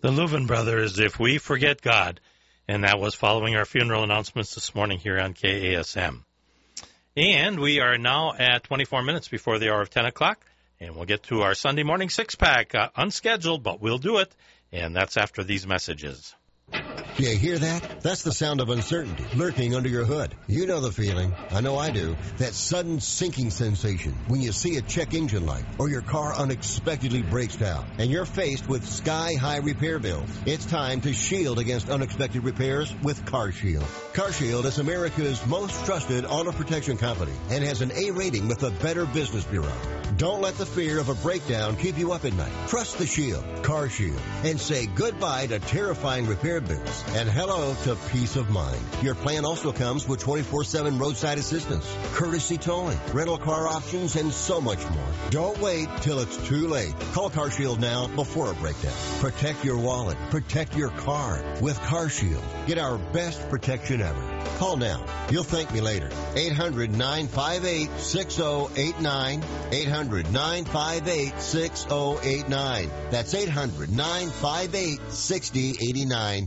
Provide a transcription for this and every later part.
The Leuven Brothers, If We Forget God. And that was following our funeral announcements this morning here on KASM. And we are now at 24 minutes before the hour of 10 o'clock. And we'll get to our Sunday morning six-pack, unscheduled, but we'll do it. And that's after these messages. You hear that? That's the sound of uncertainty lurking under your hood. You know the feeling. I know I do. That sudden sinking sensation when you see a check engine light or your car unexpectedly breaks down and you're faced with sky-high repair bills. It's time to shield against unexpected repairs with CarShield. CarShield is America's most trusted auto protection company and has an A rating with the Better Business Bureau. Don't let the fear of a breakdown keep you up at night. Trust the Shield, CarShield, and say goodbye to terrifying repair bills and hello to peace of mind. Your plan also comes with 24/7 roadside assistance, courtesy towing, rental car options, and so much more. Don't wait till it's too late. Call CarShield now before a breakdown. Protect your wallet. Protect your car with CarShield. Get our best protection ever. Call now. You'll thank me later. 800-958-6089. 800-958-6089. That's 800-958-6089.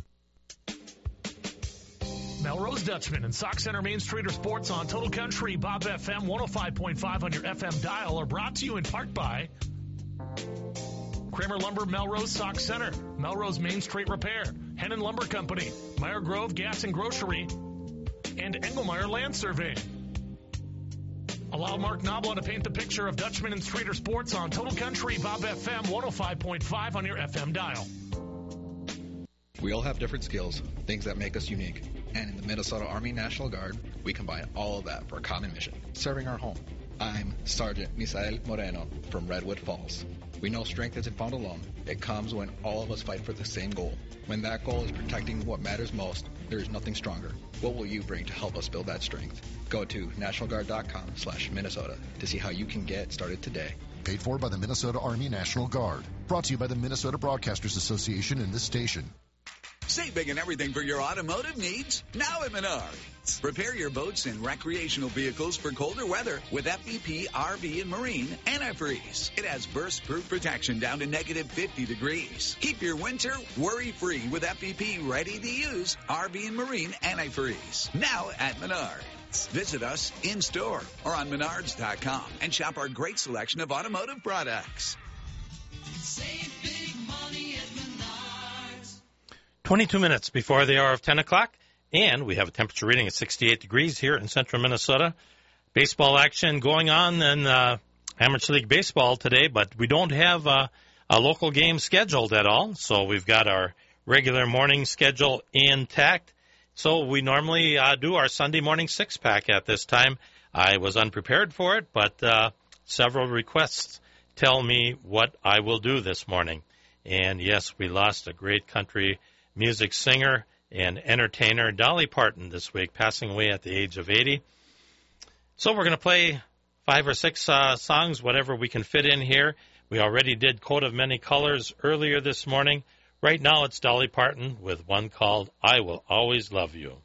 Melrose Dutchman and Sock Center Main Street Sports on Total Country, Bob FM 105.5 on your FM dial are brought to you in part by Kramer Lumber, Melrose Sock Center, Melrose Main Street Repair, Hennon Lumber Company, Meyer Grove Gas and Grocery, and Engelmeyer Land Survey. Allow Mark Nobla to paint the picture of Dutchman and Streeter Sports on Total Country, Bob FM 105.5 on your FM dial. We all have different skills, things that make us unique. And in the Minnesota Army National Guard, we combine all of that for a common mission, serving our home. I'm Sergeant Misael Moreno from Redwood Falls. We know strength isn't found alone. It comes when all of us fight for the same goal. When that goal is protecting what matters most, there is nothing stronger. What will you bring to help us build that strength? Go to nationalguard.com/Minnesota to see how you can get started today. Paid for by the Minnesota Army National Guard. Brought to you by the Minnesota Broadcasters Association and this station. Save big on everything for your automotive needs now at Menards. Prepare your boats and recreational vehicles for colder weather with FVP RV and Marine Antifreeze. It has burst-proof protection down to negative 50 degrees. Keep your winter worry-free with FVP ready-to-use RV and Marine Antifreeze. Now at Menards. Visit us in-store or on Menards.com and shop our great selection of automotive products. Save big money at Menards. 22 minutes before the hour of 10 o'clock, and we have a temperature reading at 68 degrees here in central Minnesota. Baseball action going on in Amateur League Baseball today, but we don't have a local game scheduled at all, so we've got our regular morning schedule intact. So we normally do our Sunday morning six-pack at this time. I was unprepared for it, but several requests tell me what I will do this morning. And, yes, we lost a great country music singer and entertainer, Dolly Parton, this week, passing away at the age of 80. So we're going to play 5 or 6 songs, whatever we can fit in here. We already did Coat of Many Colors earlier this morning. Right now it's Dolly Parton with one called I Will Always Love You.